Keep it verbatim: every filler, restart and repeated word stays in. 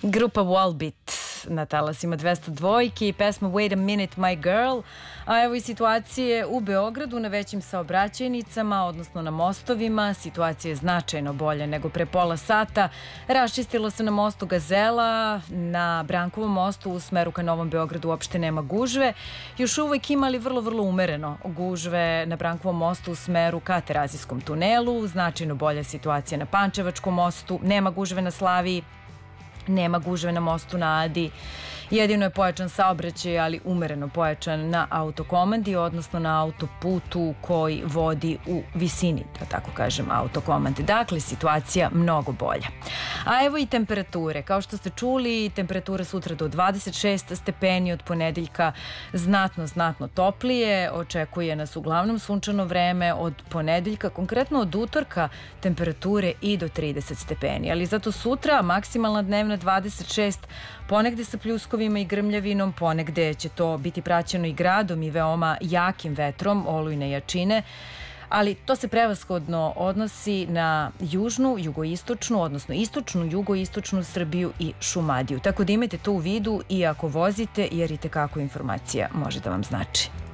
Grupa Volbeat na talasima dvesta dvojke i pesma Wait a Minute My Girl. A evo i situacije u Beogradu na većim saobraćajnicama, odnosno na mostovima. Situacija je značajno bolja nego pre pola sata. Raščistilo se na mostu Gazela, na Brankovom mostu u smeru ka Novom Beogradu uopšte nema gužve. Još uvek imali vrlo, vrlo umereno gužve na Brankovom mostu u smeru ka Terazijskom tunelu. Značajno bolja situacija na Pančevačkom mostu. Nema gužve na Slaviji. Nema gužve na mostu na Adi. Jedino je pojačan saobraćaj, ali umereno pojačan na autokomandi, odnosno na autoputu koji vodi u visini, da tako kažem, autokomande. Dakle, situacija mnogo bolja. A evo i temperature. Kao što ste čuli, temperatura sutra do dvadeset šest stepeni, od ponedeljka znatno, znatno toplije. Očekuje nas uglavnom sunčano vreme od ponedeljka, konkretno od utorka temperature i do trideset stepeni. Ali zato sutra maksimalna dnevna dvadeset šest, ponegde sa pljuskovima i grmljavinom, ponegde će to biti praćeno i gradom i veoma jakim vetrom olujne jačine, ali to se prevashodno odnosi na južnu, jugoistočnu, odnosno istočnu, jugoistočnu Srbiju i Šumadiju. Tako da imajte to u vidu i ako vozite, jer i tekako informacija može da vam znači.